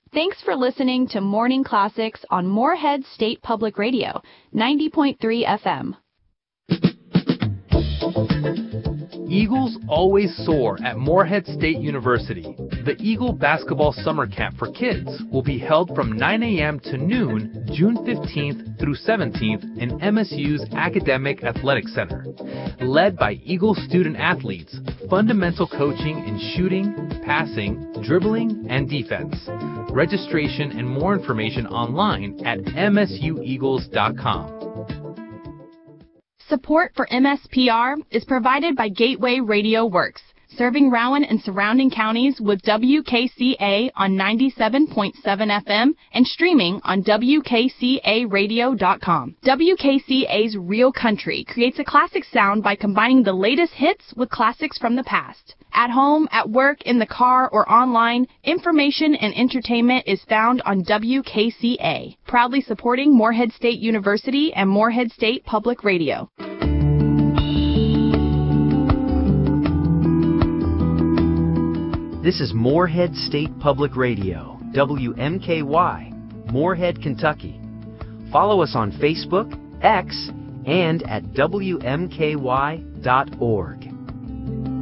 Thanks for listening to Morning Classics on Morehead State Public Radio, 90.3 FM. Eagles always soar at Morehead State University. The Eagle Basketball Summer Camp for Kids will be held from 9 a.m. to noon, June 15th through 17th in MSU's Academic Athletic Center. Led by Eagle student athletes, fundamental coaching in shooting, passing, dribbling, and defense. Registration and more information online at msueagles.com. Support for MSPR is provided by Gateway Radio Works, serving Rowan and surrounding counties with WKCA on 97.7 FM and streaming on WKCAradio.com. WKCA's Real Country creates a classic sound by combining the latest hits with classics from the past. At home, at work, in the car, or online, information and entertainment is found on WKCA, proudly supporting Morehead State University and Morehead State Public Radio. This is Morehead State Public Radio, WMKY, Morehead, Kentucky. Follow us on Facebook, X, and at WMKY.org.